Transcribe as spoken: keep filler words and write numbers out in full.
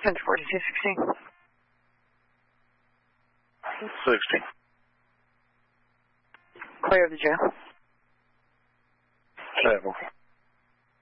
ten forty-two sixteen. sixty. Clear of the jail. Seven.